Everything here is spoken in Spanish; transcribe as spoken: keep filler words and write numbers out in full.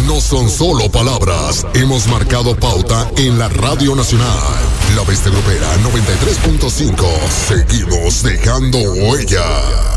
no son solo palabras. Hemos marcado pauta en la Radio Nacional. La Bestia Grupera noventa y tres punto cinco. Seguimos dejando huella.